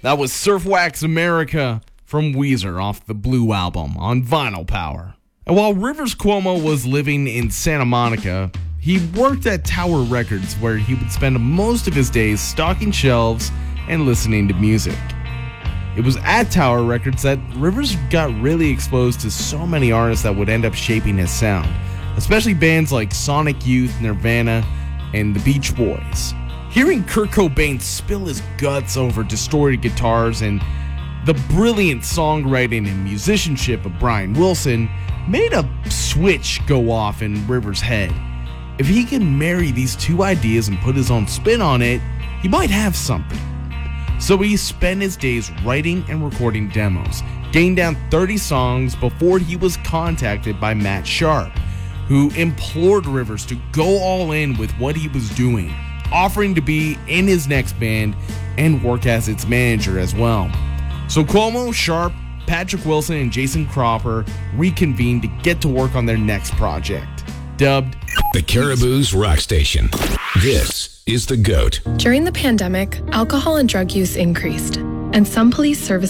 That was Surf Wax America from Weezer off the Blue album on Vinyl Power. And while Rivers Cuomo was living in Santa Monica, he worked at Tower Records, where he would spend most of his days stocking shelves and listening to music. It was at Tower Records that Rivers got really exposed to so many artists that would end up shaping his sound, especially bands like Sonic Youth, Nirvana, and the Beach Boys. Hearing Kurt Cobain spill his guts over distorted guitars and the brilliant songwriting and musicianship of Brian Wilson made a switch go off in Rivers' head. If he can marry these two ideas and put his own spin on it, he might have something. So he spent his days writing and recording demos, getting down 30 songs before he was contacted by Matt Sharp, who implored Rivers to go all in with what he was doing, offering to be in his next band and work as its manager as well. So Cuomo, Sharp, Patrick Wilson, and Jason Cropper reconvened to get to work on their next project, dubbed The Caribou's Rock Station. This is The GOAT. During the pandemic, alcohol and drug use increased, and some police services